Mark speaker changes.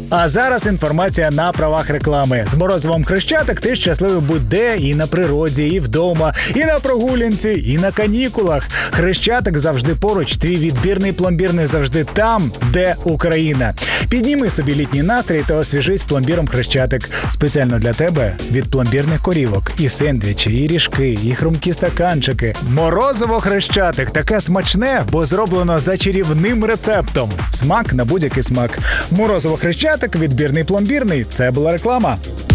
Speaker 1: А зараз інформація на правах реклами. З морозивом Хрещатик ти щасливий будь-де, і на природі, і вдома, і на прогулянці, і на канікулах. Хрещатик завжди поруч, твій відбірний пломбірний завжди там, де Україна. Підніми собі літній настрій та освіжись пломбіром Хрещатик. Спеціально для тебе від пломбірних корівок. І сендвічі, і ріжки, і хрумкі стаканчики. Морозиво Хрещатик таке смачне, бо зроблено за чарівним рецептом. Смак на будь-який смак. Морозиво Хрещатик, відбірний пломбірний. Це була реклама.